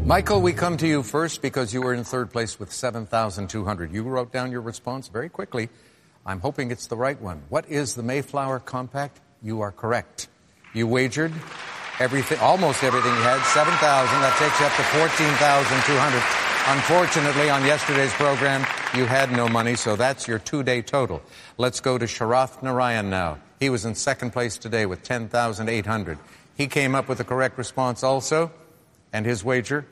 Michael, we come to you first because you were in third place with 7,200. You wrote down your response very quickly. I'm hoping it's the right one. What is the Mayflower Compact? You are correct. You wagered everything, almost everything you had, 7,000. That takes you up to 14,200. Unfortunately, on yesterday's program, you had no money, so that's your two-day total. Let's go to Sharath Narayan now. He was in second place today with 10,800. He came up with the correct response also, and his wager,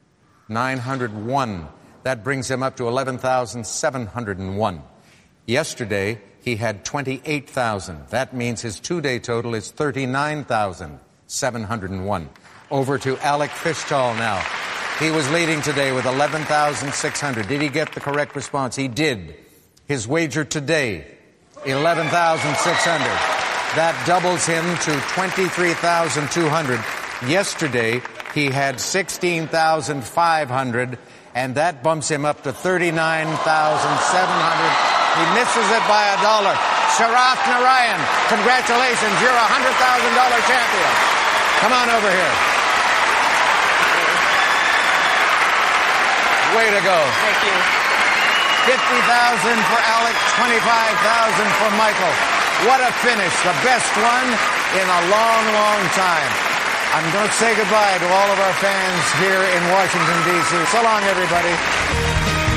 901. That brings him up to 11,701. Yesterday, he had 28,000. That means his two-day total is 39,701. Over to Alec Fishtall now. He was leading today with 11,600. Did he get the correct response? He did. His wager today, 11,600. That doubles him to 23,200. Yesterday, he had 16,500, and that bumps him up to 39,700. He misses it by $1. Sharath Narayan, congratulations, you're a $100,000 champion. Come on over here. Way to go. Thank you. 50,000 for Alec, 25,000 for Michael. What a finish, the best one in a long, long time. I'm going to say goodbye to all of our fans here in Washington, D.C. So long, everybody.